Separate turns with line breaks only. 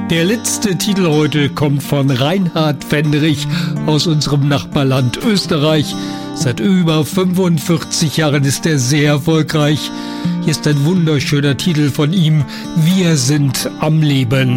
Der letzte Titel heute kommt von Reinhard Fendrich aus unserem Nachbarland Österreich. Seit über 45 Jahren ist er sehr erfolgreich. Hier ist ein wunderschöner Titel von ihm: Wir sind am Leben.